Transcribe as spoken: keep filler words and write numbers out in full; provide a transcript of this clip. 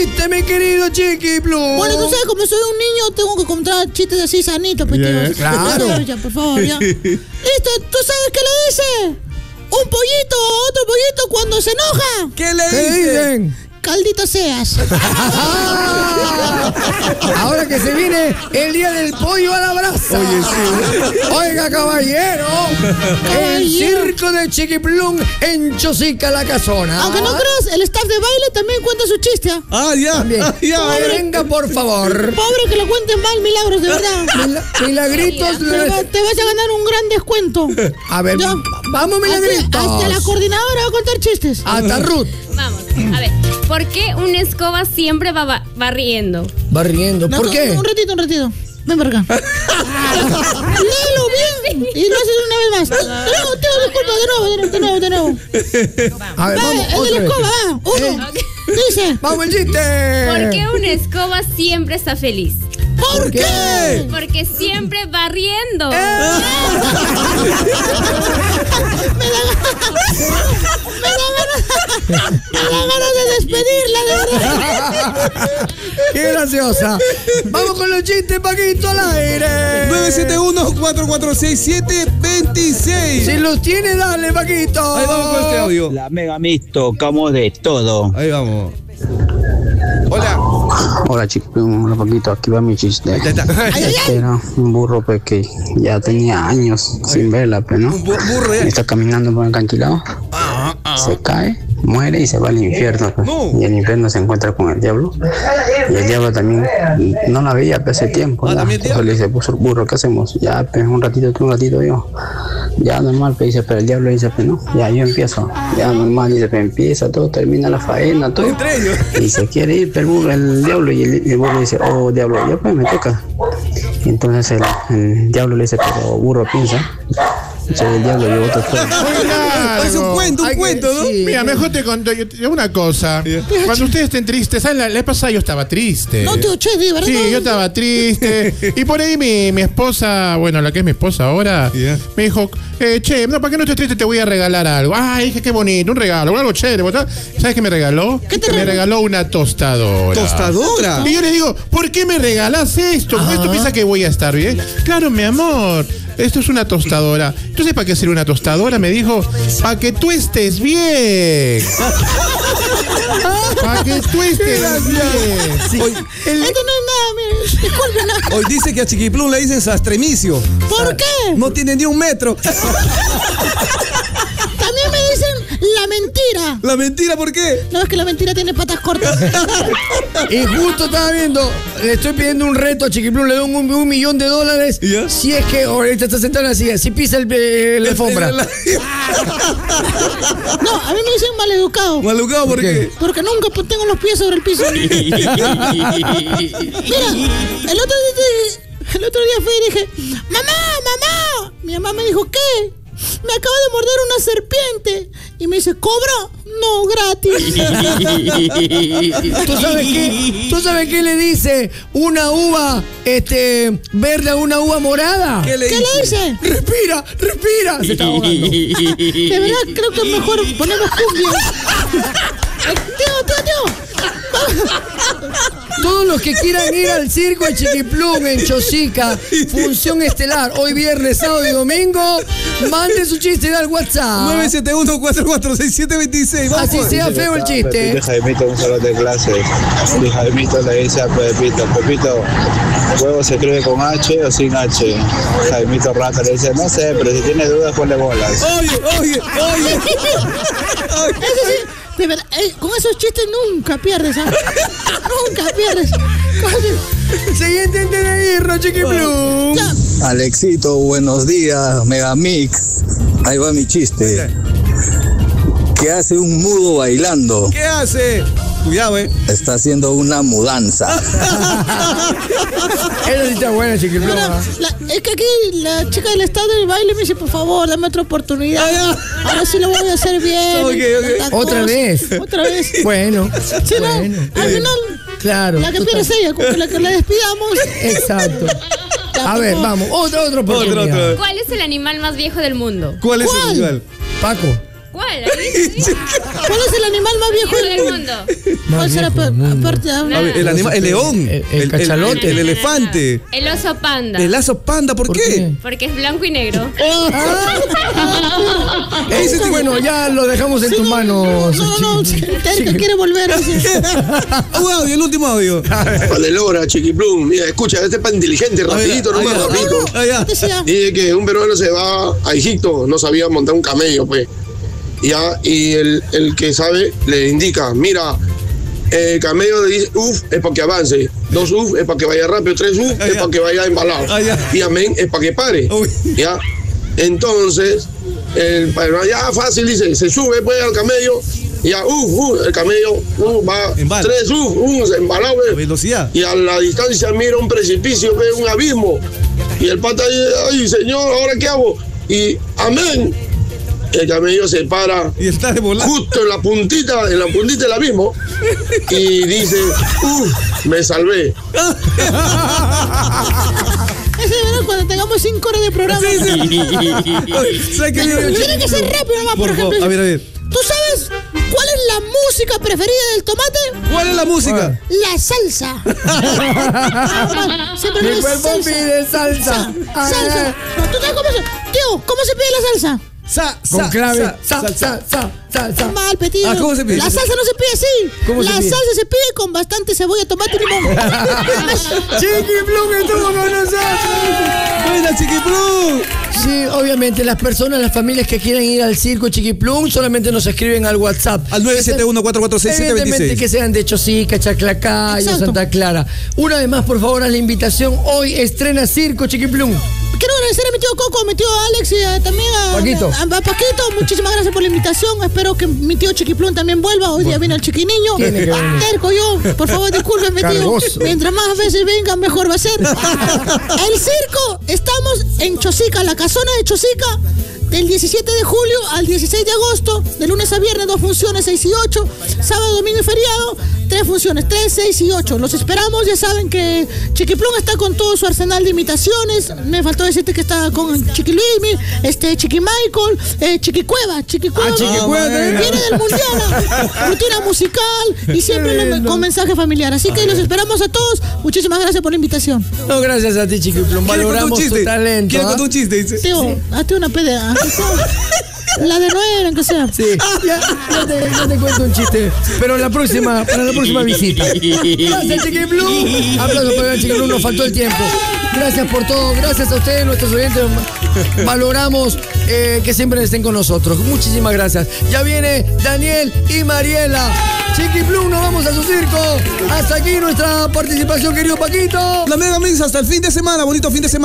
mi querido Chiquiplum. Bueno, tú sabes, como soy un niño, tengo que contar chistes así sanitos, pues, yeah, tío. Claro. Ya, por favor, ya. Listo, ¿tú sabes qué le dice un pollito a otro pollito cuando se enoja? ¿Qué le ¿Qué dicen? dicen? Caldito seas. Ahora que se viene el día del pollo a la brasa. Oye, sí. Oiga, caballero, el circo de Chiquiplum en Chosica, la Casona. Aunque no creas, el staff de baile también cuenta su chiste. Ah, ya. También. Ah, ya. Venga, por favor. Pobre que lo cuenten mal, milagros, de verdad. Mila- milagritos. Te, va- te vas a ganar un gran descuento. A ver, Ya. vamos, milagritos. Hasta, hasta la coordinadora va a contar chistes. Hasta Ruth. Vamos, a ver. ¿Por qué una escoba siempre va ba- barriendo? Va riendo. No, ¿Por no, qué? Un ratito, un ratito. Ven para acá. Léelo bien y lo haces una vez más. De nuevo, Teo, disculpa, de nuevo, de nuevo, de nuevo. A ver, Va, vamos. el de otra la vez. escoba, va. Uno. Ok. Dice. Vamos, el chiste. ¿Por qué una escoba siempre está feliz? ¿Por qué? Porque siempre va riendo. Me da ganas, me da ganas de despedirla, de verdad. Qué graciosa. Vamos con los chistes, Paquito, al aire. nueve siete uno, cuatro cuatro seis, siete dos seis. Si los tiene, dale, Paquito. Ahí vamos con este audio. La Mega Mix tocamos de todo. Ahí vamos. Hola. Hola chicos, un poquito, aquí va mi chiste. Ahí está. Era un burro pues, que ya tenía años sin verla, pues, ¿no? Un bu- burro ya. Está caminando por el acantilado, Ah, ah. se cae, muere y se va al infierno, pues. No. Y en el infierno se encuentra con el diablo. Y el diablo también no la veía pues, hace tiempo. Ah, ¿no? también el Entonces le dice, pues el burro, ¿qué hacemos? Ya, pues un ratito tú, un ratito yo. Ya normal, pues dice, pero el diablo dice, pues no, ya yo empiezo. Ya normal, dice, pues empieza todo, termina la faena, todo. Entre ellos. Y se quiere ir, pero el, burro, el diablo, y el, el burro dice, oh diablo, ya pues me toca. Y entonces el, el diablo le dice, pero burro piensa. Entonces el diablo llevó otro fuego. Es un cuento, un Hay que- cuento, ¿no? sí. Mira, mejor te conto yo te- una cosa. Yeah. Cuando ustedes estén tristes, ¿saben? La, la vez pasada yo estaba triste. No te oché, de verdad. Sí, yo estaba triste. Y por ahí mi, mi esposa, bueno, la que es mi esposa ahora, Yeah. me dijo, eh, che, no, para que no estés triste te voy a regalar algo. Ay, dije, qué bonito, un regalo, algo chévere. ¿Sabes qué me regaló? ¿Qué te me regaló? regaló una tostadora. ¿Tostadora? Y yo le digo, ¿por qué me regalas esto? ¿Con esto piensas que voy a estar bien? Claro, mi amor, esto es una tostadora. Entonces, ¿para qué sirve una tostadora? Me dijo, para que tú estés bien. Para que tú estés bien. Hoy, Esto no es nada, mire. Disculpen. no. hoy dice que a Chiquiplum le dicen sastremicio. ¿Por qué? No tiene ni un metro. También me dicen la mentira. La mentira, ¿por qué? No, es que la mentira tiene patas cortas. Y justo estaba viendo, le estoy pidiendo un reto a Chiquiplum, le doy un, un millón de dólares. ¿Ya? Si es que ahorita está sentado en la silla, si pisa el, eh, la alfombra. No, a mí me dicen maleducado. Malucado, ¿por ¿Por qué? qué? Porque nunca pues, tengo los pies sobre el piso. Mira, el otro día, el otro día fui y dije, mamá, mamá. Mi mamá me dijo, ¿qué? Me acaba de morder una serpiente. Y me dice, ¿cobra? No, gratis. ¿Tú sabes qué? ¿Tú sabes qué le dice una uva este, verde a una uva morada? ¿Qué le ¿Qué dice? le dice? Respira, respira. Se está ahogando. De verdad, creo que mejor ponemos cumbia. Eh, Tío, tío, tío. Todos los que quieran ir al circo de Chiquiplum en Chosica, función estelar, hoy viernes, sábado y domingo, manden su chiste al WhatsApp. nueve siete uno, cuatro cuatro seis, siete dos seis. Vamos. Así sea feo el chiste. Jaimito, un salón de clases. Y Jaimito le dice a Pepito, Pepito, ¿huevo se escribe con H o sin H? Jaimito Rata le dice, no sé, pero si tienes dudas, ponle bolas. Oye, oye, oye. Ese sí, de verdad, eh, con esos chistes nunca pierdes, ¿ah? Nunca pierdes. Con- Siguiente entrenador, Chiquiplum. Ya. Alexito, buenos días, Megamix. Ahí va mi chiste. ¿Qué hace un mudo bailando? ¿Qué hace? Cuidado, eh. Está haciendo una mudanza. Eso sí está bueno, Chiquiplum. Mira, la- es que aquí la chica del estado del baile me dice, por favor, dame otra oportunidad. Ah, Ahora sí lo voy a hacer bien. Ok, ok. tanta ¿Otra cosa. vez? Otra vez. Bueno, Sí, no, bueno. al final, Claro. la que tú pierde es ella, con la que la despidamos. Exacto. Ya, A ver, por favor. vamos, otro, otro Otro, oportunidad. otro. ¿Cuál es el animal más viejo del mundo? ¿Cuál es ¿Cuál? el animal? Paco. ¿Cuál? Ahí dice. ¿Cuál es el animal más viejo Hijo del del mundo? mundo. ¿Cuál será viejo del pa- mundo. aparte de A hablar? ver, el animal, el león. El- el cachalote. El, elefante. El oso panda. El oso panda, ¿por, ¿Por qué? qué? Porque es blanco y negro. Ese sí, bueno, ya lo dejamos en tus manos. No, no, no. Terca quiere volver. dice. Un audio, el último audio. Valelora, Chiquiplum, mira, escucha, este es para inteligente, rapidito, Ah, nomás, ya. rapidito. Ah, ya. Decía, Dice que un peruano se va a Egipto, no sabía montar un camello, pues. Ya, y el, el que sabe le indica, mira, el camello le dice, uf, es para que avance. Dos uf es para que vaya rápido. Tres uf Ah, es ya. para que vaya embalado. Ah, ya. Y amén es para que pare. Uy. Ya. Entonces, el peruano, ya fácil, dice, se sube pues al camello. Ya, uf, uf, el camello uf, va. Embala. Tres uf, uf, embalado, La pues. velocidad. Y a la distancia mira un precipicio, ve un abismo. Y el pata dice, ay señor, ¿ahora qué hago? Y amén. El camello se para Y está de volar. justo en la puntita, en la puntita del abismo. Y dice, uff, me salvé. ese verá cuando tengamos cinco horas de programa. Sí, sí. ¿Sabes qué? Tiene que ser rápido nomás, por, Por favor, ejemplo. a ver, a ver. ¿Tú sabes cuál es la música preferida del tomate? ¿Cuál es la música? La salsa. Siempre Mi es cuerpo salsa. pide salsa. Salsa. No, ¿tú sabes cómo se... Tío, ¿cómo se pide la salsa? Sa, Con sa, clave. sa, Sa, sa, sa, sa, sa, sa. Mal, petido. Ah, ¿cómo se pide? La salsa no se pide así. ¿Cómo se la pide? salsa se pide con bastante cebolla, tomate y limón. Chiquiplum estuvo con nosotros. Buena, Chiquiplum. Sí, obviamente las personas, las familias que quieren ir al circo Chiquiplum solamente nos escriben al WhatsApp. Al nueve siete uno, cuatro cuatro seis, siete dos Evidentemente que seis. sean de Chosica, Chaclacayo, Exacto. Santa Clara. Una vez más, por favor, haz la invitación. Hoy estrena Circo Chiquiplum. Quiero agradecer a mi tío Coco, a mi tío Alex y a- también a Paquito. A, a Paquito. Muchísimas gracias por la invitación. Espero que mi tío Chiquiplum también vuelva. Hoy día viene el chiquiniño. Tiene que venir. Terco yo. Por favor, discúlpeme, tío. Cargoso. Mientras más veces vengan, mejor va a ser. El circo. Estamos en Chosica, la casona de Chosica. Del diecisiete de julio al dieciséis de agosto, de lunes a viernes, dos funciones, seis y ocho, sábado, domingo y feriado, tres funciones, tres, seis y ocho. Los esperamos, ya saben que Chiquiplum está con todo su arsenal de imitaciones. Me faltó decirte que está con Chiqui Luismi, este, Chiqui Michael, eh, Chiqui Cueva, Chiqui Cueva. Ah, Chiqui Cueva también. Viene del mundial, rutina musical y siempre lo- lindo. con mensaje familiar. Así que los esperamos a todos. Muchísimas gracias por la invitación. No, gracias a ti, Chiquiplum. ¿Quiere contar un Valoramos tu chiste? talento. ¿Quiere ¿ah? contar un chiste? Dice. Tío, hazte una pedea. La de nueve, aunque sea. Sí, ya, ya te, ya te cuento un chiste. Pero la próxima, para la próxima visita. Gracias, Chiquiplum. Aplausos para el Chiquiplum, nos faltó el tiempo. Gracias por todo. Gracias a ustedes, nuestros oyentes. Valoramos eh, que siempre estén con nosotros. Muchísimas gracias. Ya viene Daniel y Mariela. Chiquiplum, nos vamos a su circo. Hasta aquí nuestra participación, querido Paquito. La Mega Mix hasta el fin de semana. Bonito fin de semana.